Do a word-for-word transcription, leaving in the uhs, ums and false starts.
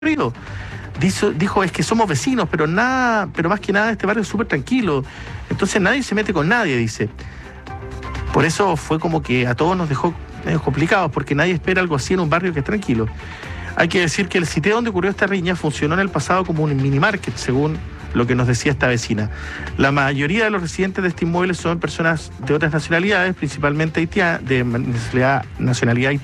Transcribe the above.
ruido. Dijo, dijo, es que somos vecinos, pero nada, pero más que nada este barrio es súper tranquilo. Entonces nadie se mete con nadie, dice. Por eso fue como que a todos nos dejó medio complicados, porque nadie espera algo así en un barrio que es tranquilo. Hay que decir que el sitio donde ocurrió esta riña funcionó en el pasado como un mini market, según lo que nos decía esta vecina. La mayoría de los residentes de este inmueble son personas de otras nacionalidades, principalmente haitianas, de nacionalidad haitiana.